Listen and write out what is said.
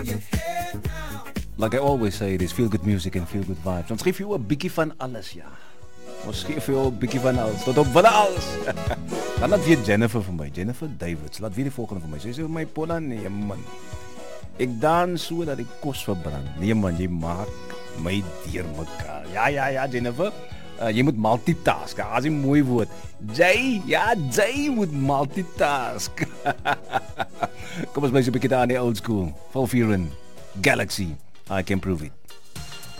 Like I always say, it is feel good music and feel good vibes. Ons geef jou 'n bietjie van alles, ja. Ons geef jou 'n bietjie van alles, tot op wat alles. Dan laat weer Jennifer vir my, Jennifer Davids. Laat weer die volgende vir my. Sy sê vir my, Paula, nee man. Ek dans so dat die kos verbrand. Nee man, jy maak my deurmekaar. Ja, Jennifer. Jy moet multitask. As 'n mooi woord. Jy moet multitask. Kom ons bly so 'n bietjie daar aan die old school. Vol Furen, Galaxy. I can prove it.